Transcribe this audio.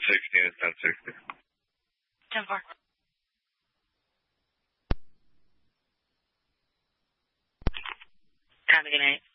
16 is 1060. 10-4. Have a good night.